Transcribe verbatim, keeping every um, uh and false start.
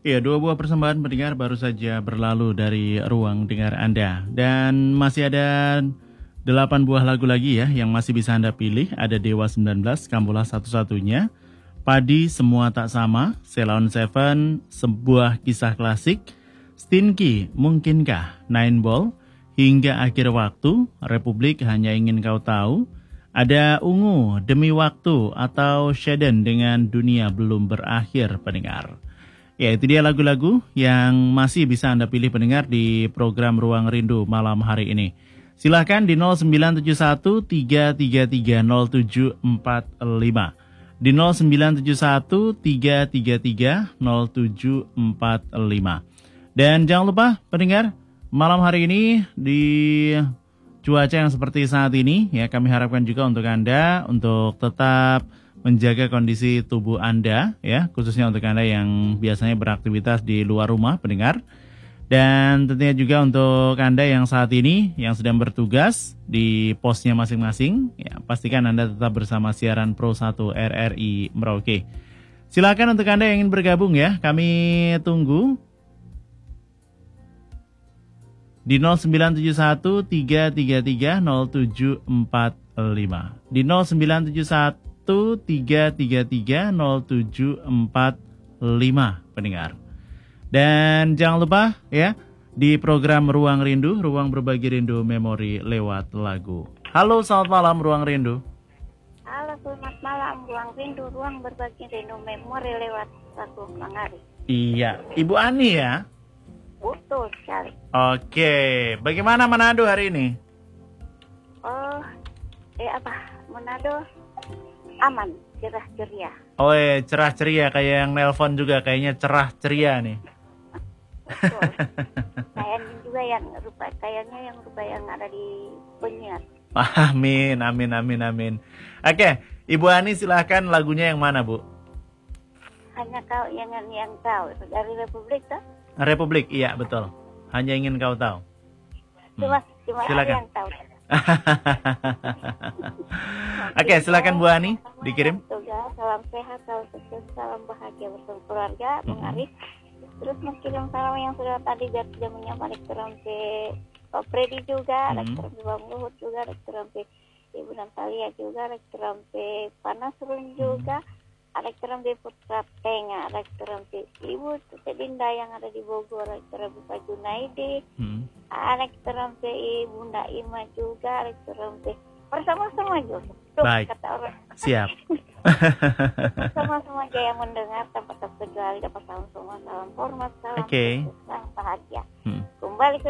Ya, dua buah persembahan pendengar baru saja berlalu dari ruang dengar Anda. Dan masih ada delapan buah lagu lagi ya yang masih bisa Anda pilih. Ada Dewa sembilan belas, Kambulah satu-satunya. Padi Semua Tak Sama, Ceylon Seven, Sebuah Kisah Klasik. Stinky, Mungkinkah, Nine Ball, Hingga Akhir Waktu, Republik Hanya Ingin Kau Tahu. Ada Ungu, Demi Waktu, atau Shaden dengan Dunia Belum Berakhir pendengar. Ya, itu dia lagu-lagu yang masih bisa Anda pilih pendengar di program Ruang Rindu malam hari ini. Silahkan di nol sembilan tujuh satu tiga tiga tiga nol tujuh empat lima. Di nol sembilan tujuh satu tiga tiga tiga nol tujuh empat lima. Dan jangan lupa pendengar, malam hari ini di cuaca yang seperti saat ini, ya kami harapkan juga untuk Anda untuk tetap menjaga kondisi tubuh Anda, ya khususnya untuk Anda yang biasanya beraktivitas di luar rumah, pendengar. Dan tentunya juga untuk Anda yang saat ini yang sedang bertugas di posnya masing-masing, ya pastikan Anda tetap bersama siaran Pro satu R R I Merauke. Silakan untuk Anda yang ingin bergabung ya, kami tunggu di nol sembilan tujuh satu tiga tiga tiga nol tujuh empat lima. Di nol sembilan tujuh satu tiga tiga tiga nol tujuh empat lima pendengar. Dan jangan lupa ya, di program Ruang Rindu, ruang berbagi rindu memori lewat lagu. Halo, selamat malam Ruang Rindu. Halo, selamat malam Ruang Rindu, ruang berbagi rindu memori lewat lagu Mangari. Iya, Ibu Ani ya. Betul sekali. Oke, bagaimana Manado hari ini? Oh, eh apa? Manado aman, cerah ceria. Oh, eh, cerah ceria kayak yang nelpon juga, kayaknya cerah ceria nih. Betul. Kayaknya juga yang rupa, kayaknya yang rupa yang ada di penyiar. Amin, amin, amin, amin. Oke, Ibu Ani silahkan lagunya yang mana Bu? Hanya kau yang yang tahu dari Republik tak? Republik, iya betul. Hanya Ingin Kau Tahu. Cuma, Hmm. cuma Silakan. yang tahu. Oke, silakan Bu Ani dikirim. Juga salam sehat, salam sukses, salam bahagia bersama keluarga, Bung Mm-hmm. Arif. Terus mengirim salam yang sudah tadi biar tidak menyampaikan ke Pak Freddy juga, Mm-hmm. rektor Bang Luhut juga, rektor Ibu Natalia juga, rektor Panasrun juga, rektor Putra Tengah, rektor Ibu Dinda yang ada di Bogor, rektor Pak Junaidi, Hmm. rektor Bunda Ima juga, rektor bersama-sama juga. Tuh, Baik. kata orang. Siap. Sama-sama aja yang mendengar tanpa terkecuali dapat salam semua, salam hormat, salam Oke. sukses, salam bahagia. Hmm. Kembali ke